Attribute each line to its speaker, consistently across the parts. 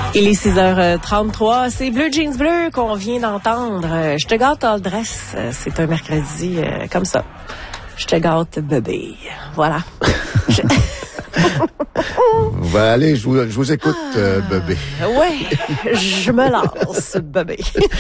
Speaker 1: Il est 6h33, c'est Bleu Jeans Bleu qu'on vient d'entendre. Je te gâte all dress, c'est un mercredi comme ça. Je te gâte bébé, voilà.
Speaker 2: Allez, je vous écoute, bébé.
Speaker 1: Ouais, je me lance, bébé.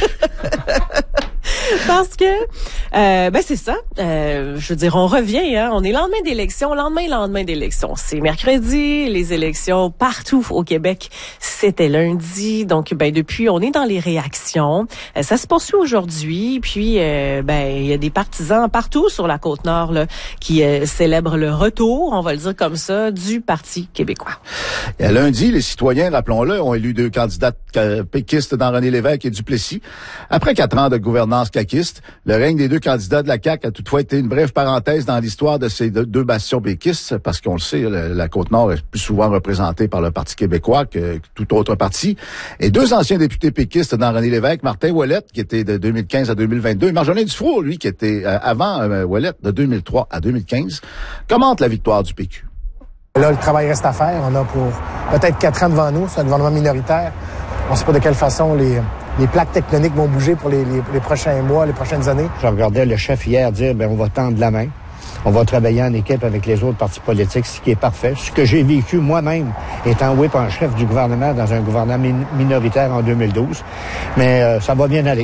Speaker 1: Parce que, c'est ça. Je veux dire, on revient, hein. On est lendemain d'élection. C'est mercredi, les élections partout au Québec. C'était lundi. Donc, depuis, on est dans les réactions. Ça se poursuit aujourd'hui. Puis, il y a des partisans partout sur la Côte-Nord, là, qui célèbrent le retour, on va le dire comme ça, du Parti québécois.
Speaker 2: Et lundi, les citoyens, rappelons-le, ont élu 2 candidates péquistes dans René Lévesque et Duplessis. Après 4 ans de gouvernance caquiste, le règne des 2 candidats de la CAQ a toutefois été une brève parenthèse dans l'histoire de ces 2 bastions péquistes, parce qu'on le sait, la Côte-Nord est plus souvent représentée par le Parti québécois que tout autre parti. Et 2 anciens députés péquistes dans René Lévesque, Martin Ouellette, qui était de 2015 à 2022, et Marjolaine Dufour, lui, qui était avant Ouellette, de 2003 à 2015, commente la victoire du PQ.
Speaker 3: Là, le travail reste à faire. On a pour peut-être 4 ans devant nous. C'est un gouvernement minoritaire. On ne sait pas de quelle façon les plaques tectoniques vont bouger pour les prochains mois, les prochaines années.
Speaker 4: Je regardais le chef hier dire, on va tendre la main. On va travailler en équipe avec les autres partis politiques, ce qui est parfait. Ce que j'ai vécu moi-même étant whip en chef du gouvernement dans un gouvernement minoritaire en 2012. Mais ça va bien aller.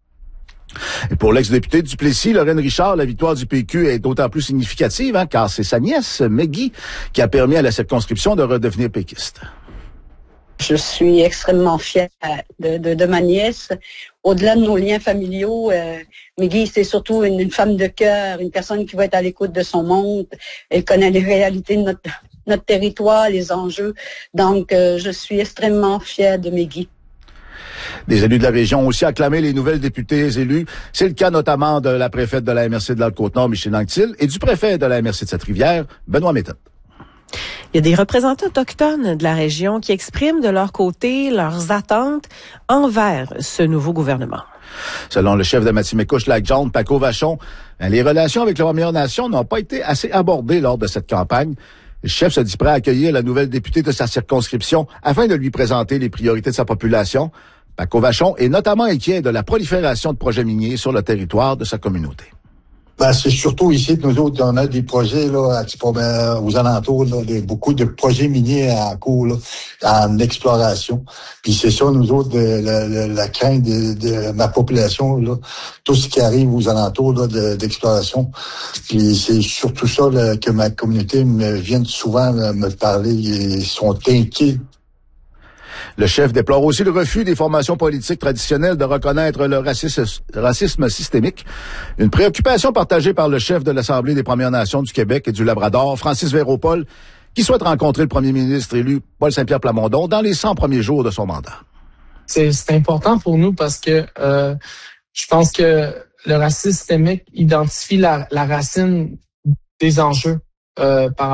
Speaker 2: Et pour l'ex-député de Duplessis, Lorraine Richard, la victoire du PQ est d'autant plus significative, car c'est sa nièce, Maggie, qui a permis à la circonscription de redevenir péquiste.
Speaker 5: Je suis extrêmement fière de ma nièce. Au-delà de nos liens familiaux, Maggie, c'est surtout une femme de cœur, une personne qui va être à l'écoute de son monde. Elle connaît les réalités de notre territoire, les enjeux. Donc, je suis extrêmement fière de Maggie.
Speaker 2: Des élus de la région ont aussi acclamé les nouvelles députées élues. C'est le cas notamment de la préfète de la MRC de la Côte-Nord, Micheline Anctil, et du préfet de la MRC de Cette-Rivière, Benoît Méthode.
Speaker 1: Il y a des représentants autochtones de la région qui expriment de leur côté leurs attentes envers ce nouveau gouvernement.
Speaker 2: Selon le chef de Matimicoche-Lac-Jaune, Paco Vachon, les relations avec les Premières Nations n'ont pas été assez abordées lors de cette campagne. Le chef se dit prêt à accueillir la nouvelle députée de sa circonscription afin de lui présenter les priorités de sa population. Paco Vachon est notamment inquiet de la prolifération de projets miniers sur le territoire de sa communauté.
Speaker 6: C'est surtout ici que nous autres, on a des projets là, aux alentours, là, beaucoup de projets miniers en cours, là, en exploration. Puis c'est ça, nous autres, la crainte de ma population, là, tout ce qui arrive aux alentours là, d'exploration. Puis c'est surtout ça là, que ma communauté vient souvent me parler. Ils sont inquiets.
Speaker 2: Le chef déplore aussi le refus des formations politiques traditionnelles de reconnaître le racisme systémique, une préoccupation partagée par le chef de l'Assemblée des Premières Nations du Québec et du Labrador, Francis Véropol, qui souhaite rencontrer le premier ministre élu Paul Saint-Pierre Plamondon dans les 100 premiers jours de son mandat.
Speaker 7: C'est important pour nous parce que je pense que le racisme systémique identifie la racine des enjeux par